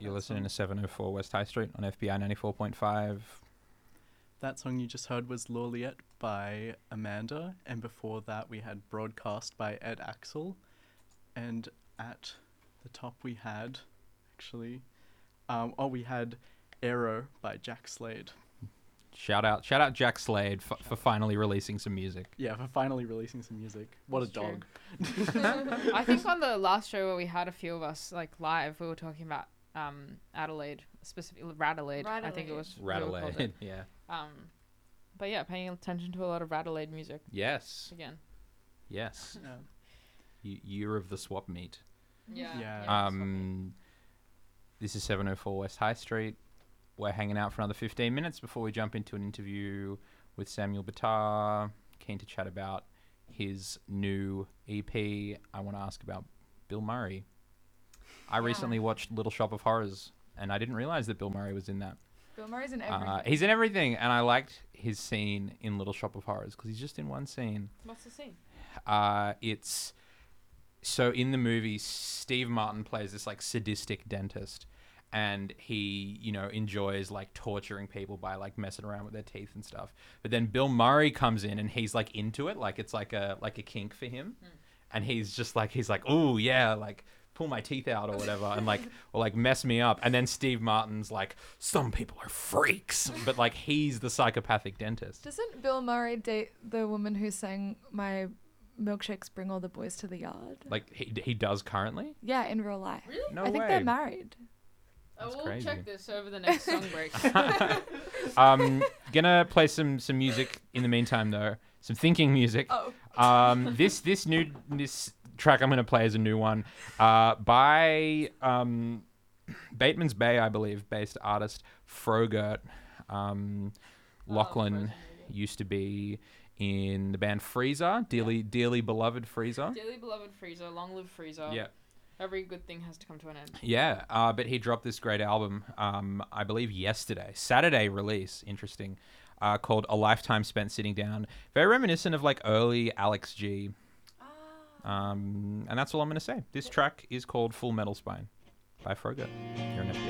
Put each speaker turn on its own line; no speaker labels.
You're listening to 704 West High Street on FBI 94.5.
That song you just heard was Laureate by Amanda, and before that we had Broadcast by Ed Axel, and at the top we had, we had Aero by Jack Slade.
Shout out Jack Slade for finally releasing some music.
Yeah, for finally releasing some music. What
That's
a dog.
I think on the last show where we had a few of us like live, we were talking about Adelaide, specifically Radelaide. I think it was
Radelaide. Yeah.
But yeah, paying attention to a lot of Radelaide music
Yes.
again.
Yes.
Yeah.
Year of the swap meet.
Yeah.
This is 704 West High Street. We're hanging out for another 15 minutes before we jump into an interview with Samuel Batar. Keen to chat about his new EP. I want to ask about Bill Murray. I recently watched Little Shop of Horrors, and I didn't realize that Bill Murray was in that.
Bill Murray's in everything.
He's in everything, and I liked his scene in Little Shop of Horrors because he's just in one scene.
What's the scene?
It's so in the movie, Steve Martin plays this like sadistic dentist, and he, enjoys like torturing people by like messing around with their teeth and stuff. But then Bill Murray comes in and he's like into it, like it's like a kink for him, and he's like, oh yeah, like pull my teeth out or whatever, and like or like mess me up. And then Steve Martin's like, some people are freaks, but like he's the psychopathic dentist.
Doesn't Bill Murray date the woman who sang "My Milkshakes Bring All the Boys to the Yard"?
Like he does currently.
Yeah, in real life.
Really?
No
I think
way.
they're married.
That's
We'll
crazy.
check this over the next song break.
Gonna play some music in the meantime though. Some thinking music.
Oh.
This track I'm gonna play is a new one, by Bateman's Bay, I believe, based artist Frogurt. Lachlan used to be in the band Freezer, dearly beloved Freezer.
Dearly beloved Freezer, long live Freezer.
Yeah.
Every good thing has to come to an end.
Yeah, but he dropped this great album, I believe Saturday release, interesting, called A Lifetime Spent Sitting Down. Very reminiscent of like early Alex G. And that's all I'm going to say. This track is called Full Metal Spine by Frogurt. Here in FBI.